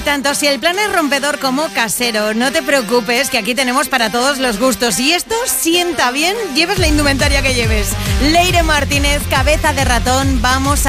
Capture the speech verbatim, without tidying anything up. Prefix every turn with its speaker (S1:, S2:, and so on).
S1: tanto si el plan es rompedor como casero, no te preocupes, que aquí tenemos para todos los gustos. Y esto sienta bien, lleves la indumentaria que lleves. Leire Martínez, cabeza de ratón, vamos a